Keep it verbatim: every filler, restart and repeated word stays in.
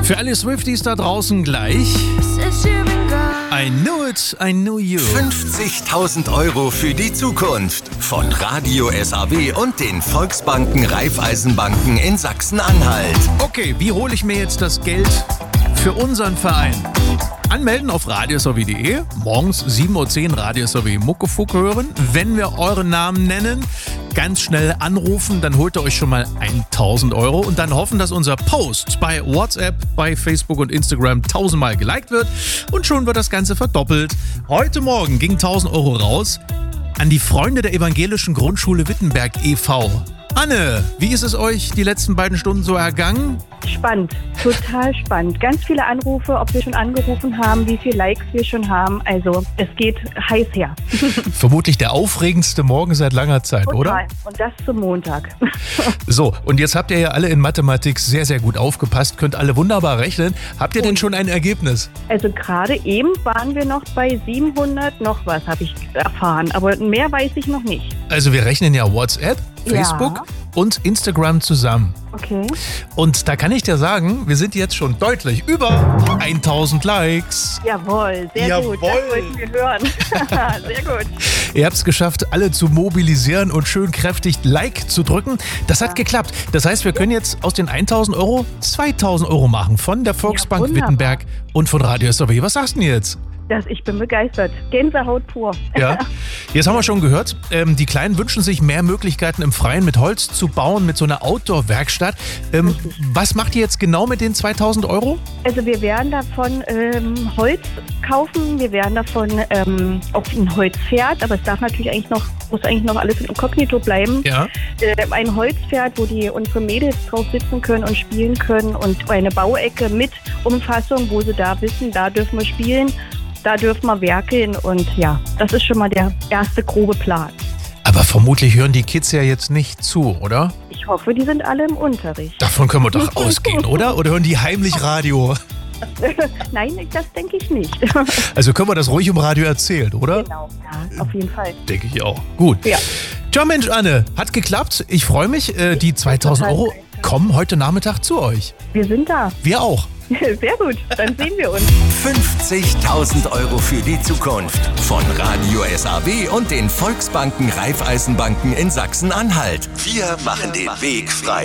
Für alle Swifties da draußen gleich. I knew it, I knew you. fünfzigtausend Euro für die Zukunft von Radio S A W und den Volksbanken Raiffeisenbanken in Sachsen-Anhalt. Okay, wie hole ich mir jetzt das Geld für unseren Verein? Anmelden auf radio s a w punkt d e, morgens sieben Uhr zehn Radio S A W Muckefuck hören. Wenn wir euren Namen nennen, ganz schnell anrufen, dann holt ihr euch schon mal tausend Euro und dann hoffen, dass unser Post bei WhatsApp, bei Facebook und Instagram tausendmal geliked wird und schon wird das Ganze verdoppelt. Heute Morgen ging tausend Euro raus an die Freunde der Evangelischen Grundschule Wittenberg e V Anne, wie ist es euch die letzten beiden Stunden so ergangen? Spannend, total spannend. Ganz viele Anrufe, ob wir schon angerufen haben, wie viele Likes wir schon haben. Also es geht heiß her. Vermutlich der aufregendste Morgen seit langer Zeit, total. Oder? Und das zum Montag. So, und jetzt habt ihr ja alle in Mathematik sehr, sehr gut aufgepasst, könnt alle wunderbar rechnen. Habt ihr denn schon ein Ergebnis? Also gerade eben waren wir noch bei siebenhundert noch was, habe ich erfahren. Aber mehr weiß ich noch nicht. Also wir rechnen ja WhatsApp, Facebook Ja. und Instagram zusammen. Okay. Und da kann ich dir sagen, wir sind jetzt schon deutlich über tausend Likes. Jawohl, sehr Jawohl. gut. Das wollten wir hören. Sehr gut. Ihr habt es geschafft, alle zu mobilisieren und schön kräftig Like zu drücken. Das hat geklappt. Das heißt, wir können jetzt aus den tausend Euro zweitausend Euro machen von der Volksbank Ja, wunderbar. Wittenberg und von Radio S A W. Was sagst du denn jetzt? Das, ich bin begeistert. Gänsehaut pur. Ja, jetzt haben wir schon gehört, ähm, die Kleinen wünschen sich mehr Möglichkeiten im Freien mit Holz zu bauen, mit so einer Outdoor-Werkstatt. Ähm, was macht ihr jetzt genau mit den zweitausend Euro? Also wir werden davon ähm, Holz kaufen, wir werden davon ähm, auch ein Holzpferd, aber es darf natürlich eigentlich noch, muss eigentlich noch alles inkognito bleiben. Ja. Ähm, ein Holzpferd, wo die unsere Mädels drauf sitzen können und spielen können und eine Bauecke mit Umfassung, wo sie da wissen, da dürfen wir spielen, da dürfen wir werkeln und ja, das ist schon mal der erste grobe Plan. Aber vermutlich hören die Kids ja jetzt nicht zu, oder? Ich hoffe, die sind alle im Unterricht. Davon können wir doch ausgehen, oder? Oder hören die heimlich Radio? Nein, das denke ich nicht. Also können wir das ruhig im Radio erzählen, oder? Genau, ja, auf jeden Fall. Denke ich auch. Gut. Ja. Tja, Mensch, Anne, hat geklappt. Ich freue mich. Äh, die zweitausend Euro kommen heute Nachmittag zu euch. Wir sind da. Wir auch. Sehr gut, dann sehen wir uns. fünfzigtausend Euro für die Zukunft von Radio S A W und den Volksbanken Raiffeisenbanken in Sachsen-Anhalt. Wir machen den Weg frei.